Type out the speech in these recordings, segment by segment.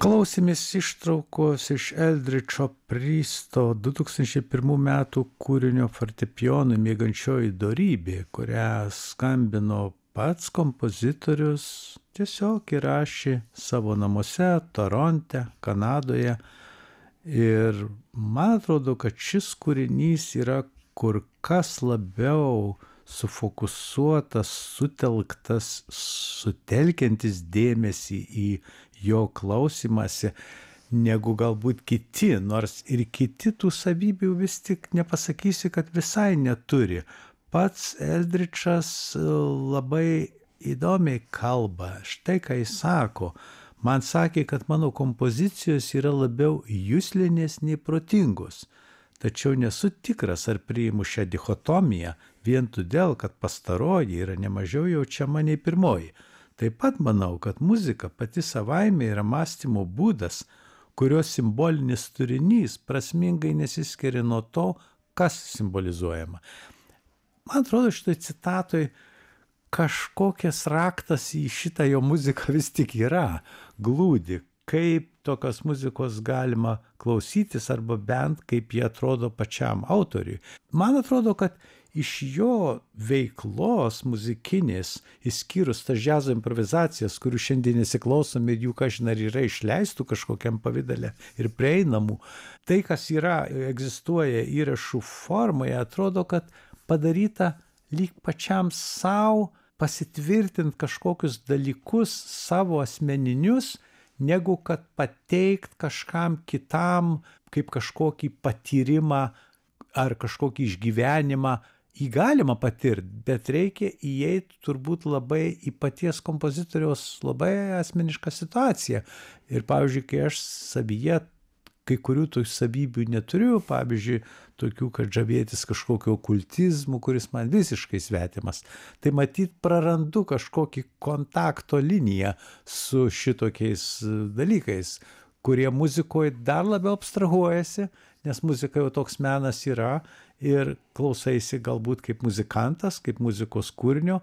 Klausėmės ištraukos iš Eldridžo Pristo 2001 metų kūrinio fortepijonui Miegančioji dorybė, kurią skambino pats kompozitorius, tiesiog įrašė savo namuose, Toronte, Kanadoje. Ir man atrodo, kad šis kūrinys yra kur kas labiau sufokusuotas, sutelktas, sutelkiantis dėmesį į jo klausimąsi, negu galbūt kiti, nors ir kiti tų savybių vis tik nepasakysi, kad visai neturi. Pats Eldridžas labai įdomiai kalba. Štai ką jis sako. Man sakė, kad mano kompozicijos yra labiau juslinės nei protingos. Tačiau nesu tikras, ar priimu šią dichotomiją vien todėl, kad pastaroji yra nemažiau jaučiama nei pirmoji. Taip pat manau, kad muzika pati savaime yra mąstymo būdas, kurio simbolinis turinys prasmingai nesiskiria nuo to, kas simbolizuojama. Man atrodo, šitoj citatoj kažkokias raktas į šitą jo muziką vis tik yra, glūdi, kaip tokios muzikos galima klausytis arba bent kaip jie atrodo pačiam autoriui. Man atrodo, kad iš jo veiklos muzikinės, išskyrus tas džiazo improvizacijas, kurių šiandien nesiklausom ir jų kažin ar yra išleistų kažkokiam pavidale ir prieinamų, tai, kas yra, egzistuoja įrašų formoje, atrodo, kad padaryta lyg pačiam savo pasitvirtinti kažkokius dalykus savo asmeninius, negu kad pateikt kažkam kitam kaip kažkokį patyrimą ar kažkokį išgyvenimą. Jį galima patirti, bet reikia įeiti turbūt labai į paties kompozitoriaus labai asmenišką situaciją. Ir pavyzdžiui, kai aš savyje kai kurių tų savybių neturiu, pavyzdžiui, tokių, kad žavėtis kažkokio okultizmu, kuris man visiškai svetimas, tai matyt prarandu kažkokį kontakto liniją su šitokiais dalykais, kurie muzikoje dar labiau abstrahuojasi, nes muzika jau toks menas yra ir klausaisi galbūt kaip muzikantas, kaip muzikos kūrinio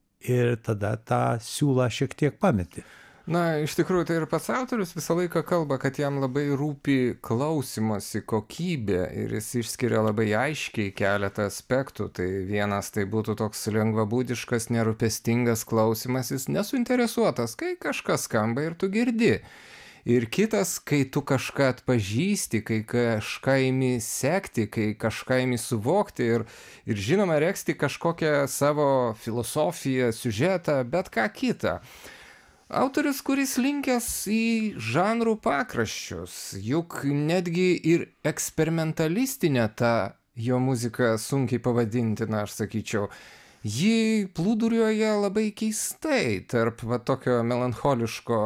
ir tada tą siūlą šiek tiek pameti. Na, iš tikrųjų, tai ir pats autorius visą laiką kalba, kad jam labai rūpi klausymosi kokybė ir jis išskiria labai aiškiai keletą aspektų. Tai vienas tai būtų toks lengvabūdiškas, nerūpestingas klausymasis, nesuinteresuotas, kai kažkas skamba ir tu girdi. Ir kitas, kai tu kažką atpažįsti, kai kažką imi sekti, kai kažką imi suvokti ir žinoma, regzti kažkokią savo filosofiją, siužetą, bet ką kitą. Autorius, kuris linkęs į žanrų pakraščius, juk netgi ir eksperimentalistinę tą jo muziką sunkiai pavadintina, aš sakyčiau, ji plūduriuoja labai keistai tarp va tokio melancholiško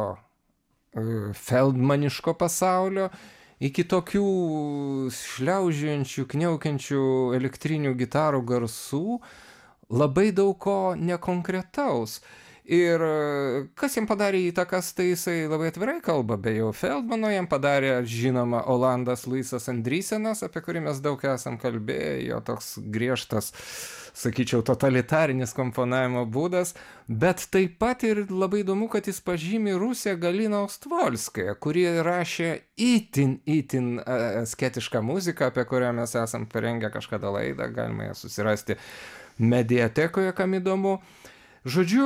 feldmaniško pasaulio iki tokių šliaužiančių, kniaukiančių elektrinių gitarų garsų, labai daug ko nekonkretaus. Ir kas jam padarė įtakas, tai jisai labai atvirai kalba, be jau Feldmano jam padarė, žinoma, olandas Luisas Andriesenas, apie kurį mes daug esam kalbėję, jo toks griežtas, sakyčiau, totalitarinis komponavimo būdas, bet taip pat ir labai įdomu, kad jis pažymi Rusę Galiną Ostvolskają, kuri rašė itin asketišką muziką, apie kurią mes esam parengę kažkada laidą, galima ją susirasti mediatekoje, kam įdomu. Žodžiu,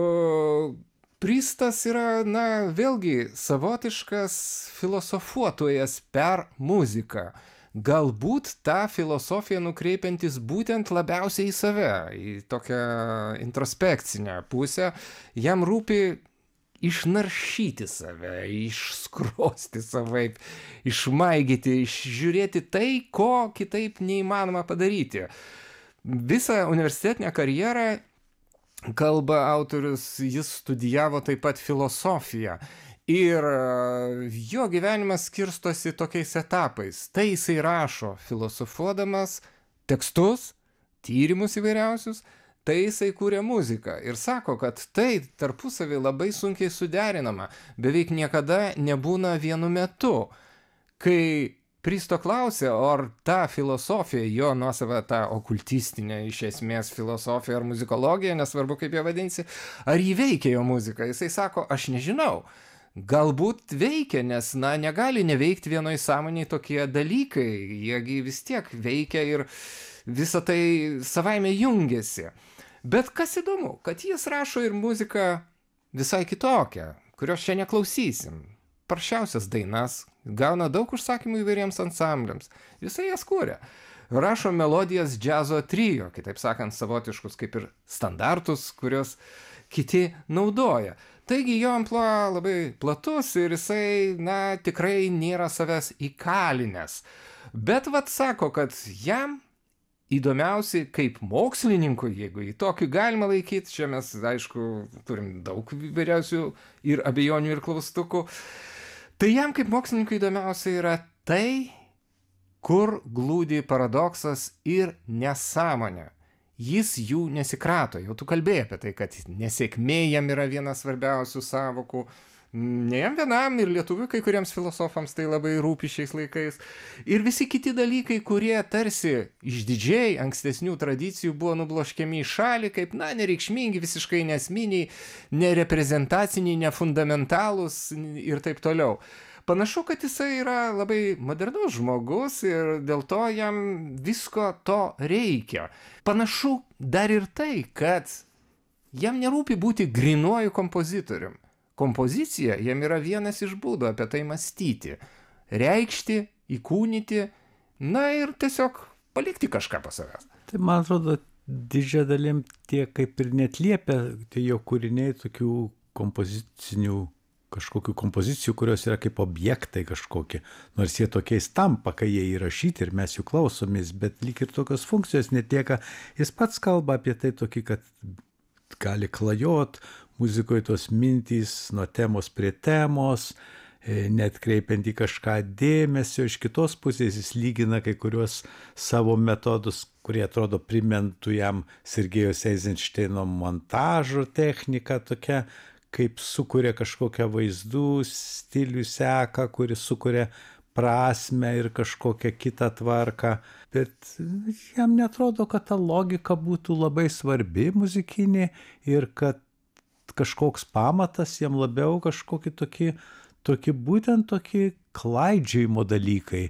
Pristas yra, na, vėlgi savotiškas filosofuotojas per muziką. Galbūt tą filosofiją nukreipiantis būtent labiausiai į save, į tokią introspekcinę pusę. Jam rūpi išnaršyti save, išskrosti savaip, išmaigyti, išžiūrėti tai, ko kitaip neįmanoma padaryti. Visą universitetinę karjerą, kalba autorius, jis studijavo taip pat filosofiją. Ir jo gyvenimas skirstosi tokiais etapais. Tai jisai rašo filosofuodamas tekstus, tyrimus įvairiausius, tai jisai kūrė muziką. Ir sako, kad tai tarpusavį labai sunkiai suderinama. Beveik niekada nebūna vienu metu. Kai Pristo klausė, ar ta filosofija, jo nuosava ta okultistinė iš esmės filosofija ar muzikologija, nesvarbu kaip ją vadinsi, ar jį veikia jo muzika. Jisai sako, aš nežinau. galbūt veikia, nes, na, negali neveikti vienoj sąmonėj tokie dalykai, jiegi vis tiek veikia ir visa tai savaime jungiasi. Bet kas įdomu, kad jis rašo ir muziką visai kitokią, kurios čia neklausysim. Prasčiausias dainas, gauna daug užsakymų įvairiems ansambliams, jisai jas kūrė. Rašo melodijas džiazo trio, kitaip sakant, savotiškus kaip ir standartus, kurios kiti naudoja. Taigi jo amplua labai platus ir jisai, na, tikrai nėra savęs įkalinęs. Bet vat sako, kad jam įdomiausi kaip mokslininkui, jeigu į tokį galima laikyti, čia mes, aišku, turim daug vyriausių ir abejonių ir klaustukų, tai jam kaip mokslininkui įdomiausia yra tai, kur glūdi paradoksas ir nesąmonė. Jis jų nesikrato, jau tu kalbėjai apie tai, kad nesėkmė jam yra vienas svarbiausių sąvokų, ne jam vienam ir lietuvių kai kuriems filosofams tai labai rūpi šiais laikais. Ir visi kiti dalykai, kurie tarsi išdidžiai ankstesnių tradicijų buvo nubloškiami į šalį, kaip, na, nereikšmingi, visiškai nesminiai, nereprezentaciniai, nefundamentalūs ir taip toliau. Panašu, kad jisai yra labai modernus žmogus ir dėl to jam visko to reikia. Panašu dar ir tai, kad jam nerūpi būti grynuoju kompozitorium. Kompozicija jam yra vienas iš būdų apie tai mąstyti, reikšti, įkūnyti, na ir tiesiog palikti kažką po savęs. Tai man atrodo, didžia dalim tie kaip ir netliepia tai jo kūriniai tokių kompozicinių kažkokių kompozicijų, kurios yra kaip objektai kažkokie, nors jie tokiais tampa, kai jie įrašyti ir mes jų klausomės, bet lyg ir tokios funkcijos netieka. Jis pats kalba apie tai tokį, kad gali klajot muzikoje tos mintys nuo temos prie temos, net kreipiant į kažką dėmesio. Iš kitos pusės jis lygina kai kuriuos savo metodus, kurie atrodo primentų jam Sergejaus Eizenšteino montažo techniką tokia, kaip sukuria kažkokią vaizdų, stilių seką, kuris sukuria prasme ir kažkokią kitą tvarką. Bet jam netrodo, kad ta logika būtų labai svarbi muzikinė ir kad kažkoks pamatas jam labiau kažkokie tokie būtent tokie klaidžiojimo dalykai,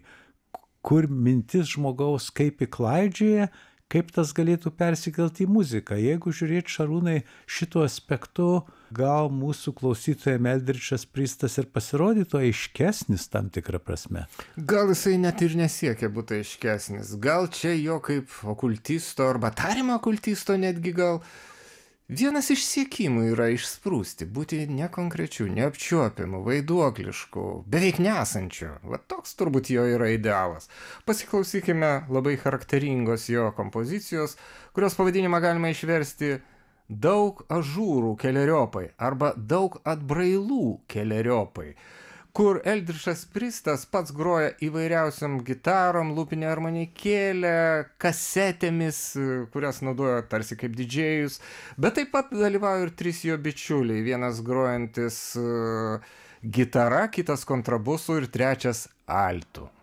kur mintis žmogaus kaip įklaidžioja, kaip tas galėtų persikelti į muziką. Jeigu žiūrėt, Šarūnai, šituo aspektu, gal mūsų klausytojam Eldridžas Pristas ir pasirodytų aiškesnis tam tikrą prasme. Gal jisai net ir nesiekia būti aiškesnis. Gal čia jo kaip okultisto arba tariamo okultisto netgi gal vienas iš siekimų yra išsprūsti, būti nekonkrečiu, neapčiuopiamu, vaiduoklišku, beveik nesančiu. Va toks turbūt jo yra idealas. Pasiklausykime labai charakteringos jo kompozicijos, kurios pavadinimą galima išversti daug ažūrų keleriopai arba daug atbrailų keleriopai, kur Eldridžas Pristas pats groja įvairiausiom gitarom, lūpinė armonikėlė, kasetėmis, kurias naudoja tarsi kaip didžėjus, bet taip pat dalyvauja ir trys jo bičiuliai, vienas grojantis gitara, kitas kontrabusu ir trečias altu.